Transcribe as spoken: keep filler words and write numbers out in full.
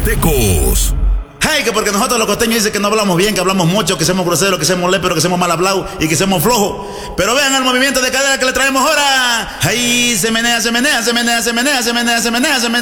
Mixtecos. Hey, que porque nosotros los costeños dicen que no hablamos bien, que hablamos mucho, que somos groseros, que somos léperos, que somos mal hablados y que somos flojos. Pero vean el movimiento de cadera que le traemos ahora. Hey, se menea, se menea, se menea, se menea, se menea, se menea, se menea.